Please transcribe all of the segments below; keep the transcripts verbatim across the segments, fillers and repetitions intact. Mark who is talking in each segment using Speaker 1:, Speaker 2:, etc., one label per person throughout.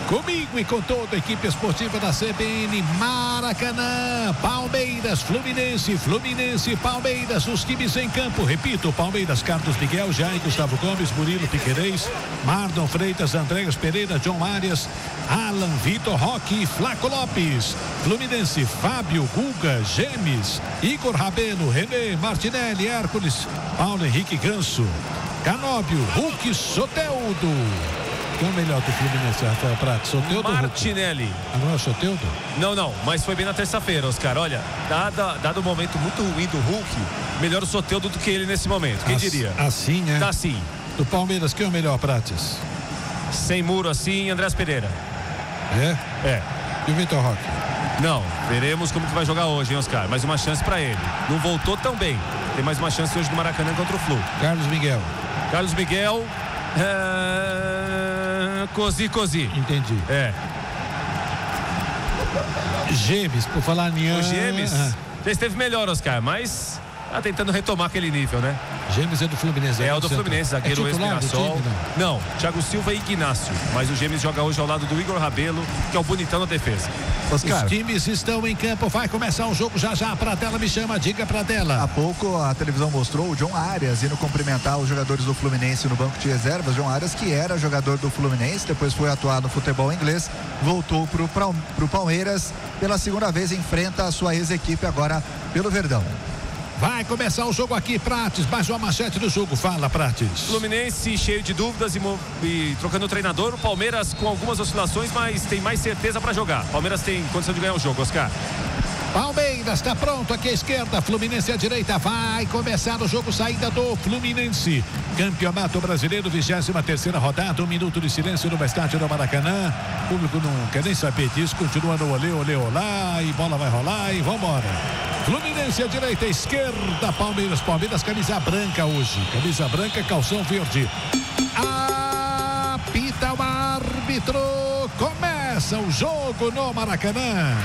Speaker 1: Comigo e com toda a equipe esportiva da C B N, Maracanã, Palmeiras, Fluminense, Fluminense, Palmeiras, os times em campo, repito, Palmeiras, Carlos Miguel, Jair, Gustavo Gomes, Murilo Piquerez, Mardon Freitas, Andréas Pereira, John Arias, Alan, Vitor Roque e Flaco Lopes. Fluminense, Fábio, Guga, Gemes, Igor Rabelo, René, Martinelli, Hércules, Paulo Henrique Ganso, Canóbio, Hulk, Soteldo. Quem é o melhor do Fluminense, Rafael Prato? Soteldo ou
Speaker 2: Martinelli.
Speaker 1: Ah, não é o Soteldo?
Speaker 2: Não, não, mas foi bem na terça-feira, Oscar. Olha, dado, dado o momento muito ruim do Hulk, melhor o Soteldo do que ele nesse momento. Quem
Speaker 1: As,
Speaker 2: diria?
Speaker 1: Assim, né?
Speaker 2: Tá sim.
Speaker 1: Do Palmeiras, quem é o melhor, Prates?
Speaker 2: Sem muro assim, Andrés Pereira.
Speaker 1: É?
Speaker 2: É.
Speaker 1: E o Vitor Roque?
Speaker 2: Não, veremos como que vai jogar hoje, hein, Oscar? Mais uma chance pra ele. Não voltou tão bem. Tem mais uma chance hoje no Maracanã contra o Flu.
Speaker 1: Carlos Miguel.
Speaker 2: Carlos Miguel. É... Cozi, cozi.
Speaker 1: Entendi.
Speaker 2: É.
Speaker 1: Gemes, por falar em...
Speaker 2: O Gemes ah. já esteve melhor, Oscar, mas tá tentando retomar aquele nível, né?
Speaker 1: Gemes é do Fluminense.
Speaker 2: É, é o do Fluminense, zagueiro
Speaker 1: é
Speaker 2: ex-Mirassol. Não? não, Thiago Silva e Ignácio. Mas o Gemes joga hoje ao lado do Igor Rabelo, que é o bonitão na defesa.
Speaker 1: Oscar. Os times estão em campo, vai começar o jogo já já. Pra tela me chama, diga pra tela.
Speaker 3: Há pouco a televisão mostrou o John Arias indo cumprimentar os jogadores do Fluminense no banco de reservas. John Arias, que era jogador do Fluminense, depois foi atuar no futebol inglês, voltou pro, pro Palmeiras, pela segunda vez enfrenta a sua ex-equipe agora pelo Verdão.
Speaker 1: Vai começar o jogo aqui, Prates, mais uma manchete do jogo, fala, Prates.
Speaker 2: Fluminense cheio de dúvidas e, e trocando o treinador, o Palmeiras com algumas oscilações, mas tem mais certeza para jogar. Palmeiras tem condição de ganhar o jogo, Oscar.
Speaker 1: Palmeiras está pronto aqui à esquerda, Fluminense à direita, vai começar o jogo, saída do Fluminense. Campeonato Brasileiro, vigésima terceira rodada, um minuto de silêncio no estádio do Maracanã. O público não quer nem saber disso, continua no olê, olê, olá, e bola vai rolar e vambora. Fluminense à direita, esquerda, Palmeiras, Palmeiras, camisa branca hoje, camisa branca, calção verde. Apita o árbitro, começa o jogo no Maracanã.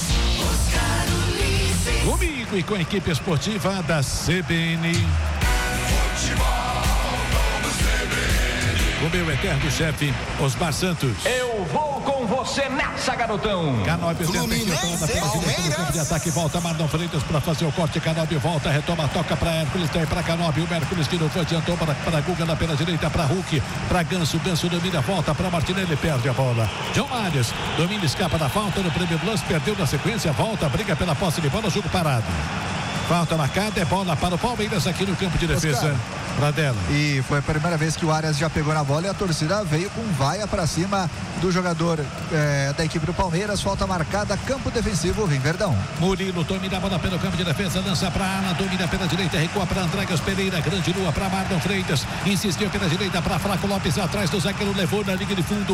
Speaker 1: Comigo e com a equipe esportiva da C B N. O meu eterno chefe, Osmar Santos.
Speaker 4: Eu vou com você nessa, garotão.
Speaker 1: Canóbio tenta pela direita do campo de ataque, volta Mardon Freitas para fazer o corte, Canóbio volta, retoma, toca para Hércules, tem para Canóbio, o Hércules tirou, foi, adiantou para, para Guga lá pela direita, para Hulk, para Ganso, Ganso domina, volta para Martinelli, perde a bola. John Arias, domina, escapa da falta no Prêmio Plus, perdeu na sequência, volta, briga pela posse de bola, jogo parado. Falta marcada, é bola para o Palmeiras aqui no campo de defesa. Pradella.
Speaker 3: E foi a primeira vez que o Arias já pegou na bola e a torcida veio com vaia para cima do jogador é, da equipe do Palmeiras. Falta marcada, campo defensivo, vem Verdão.
Speaker 1: Murilo domina a bola pelo campo de defesa, lança para Ana, domina pela direita, recua para Andréas Pereira, grande lua para Mardon Freitas, insistiu pela direita para Flaco Lopes, atrás do zagueiro, levou na linha de fundo.